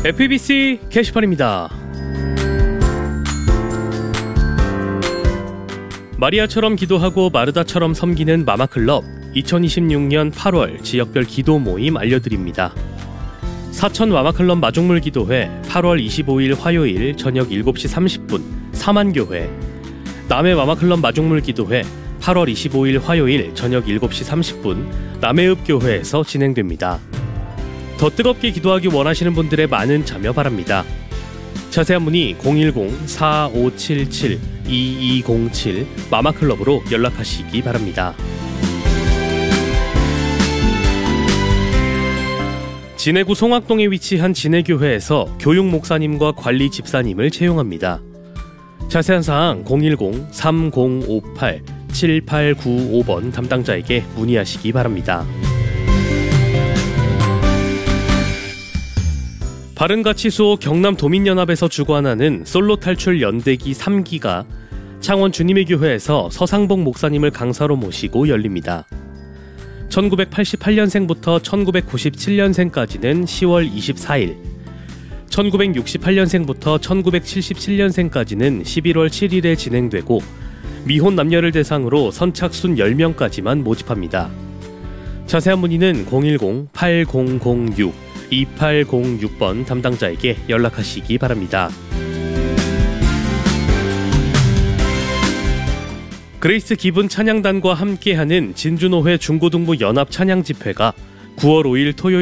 FEBC 게시판입니다. 마리아처럼 기도하고 마르다처럼 섬기는 마마클럽 2026년 8월 지역별 기도 모임 알려드립니다. 사천 마마클럽 마중물 기도회 8월 25일 화요일 저녁 7시 30분 사만교회, 남해 마마클럽 마중물 기도회 8월 25일 화요일 저녁 7시 30분 남해읍교회에서 진행됩니다. 더 뜨겁게 기도하기 원하시는 분들의 많은 참여 바랍니다. 자세한 문의 010-4577-2207 마마클럽으로 연락하시기 바랍니다. 진해구 송악동에 위치한 진해교회에서 교육 목사님과 관리 집사님을 채용합니다. 자세한 사항 010-3058-7895번 담당자에게 문의하시기 바랍니다. 바른가치소 경남도민연합에서 주관하는 솔로 탈출 연대기 3기가 창원 주님의 교회에서 서상복 목사님을 강사로 모시고 열립니다. 1988년생부터 1997년생까지는 10월 24일, 1968년생부터 1977년생까지는 11월 7일에 진행되고 미혼 남녀를 대상으로 선착순 10명까지만 모집합니다. 자세한 문의는 010-8006-2806번 담당자에게 연락하시기 바랍니다. 그레이스 기분 찬양단과 함께하는 진주노회 중고등부 연합 찬양 집회가 9월 5일 토요일